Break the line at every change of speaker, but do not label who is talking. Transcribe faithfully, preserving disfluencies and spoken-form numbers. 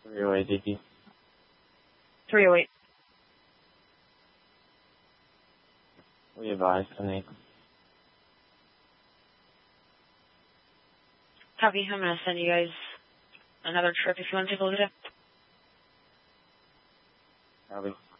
three oh eight D P.
three oh eight.
We advise tonight.
Copy. I'm going to send you guys another trip if you want to take a look at it.
Copy.